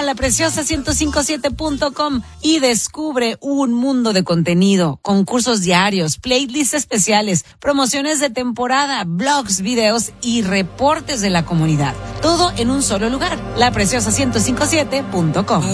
lapreciosa1057.com y descubre un mundo de contenido, concursos diarios, playlists especiales, promociones de temporada, blogs, videos y reportes de la comunidad. Todo en un solo lugar, lapreciosa1057.com.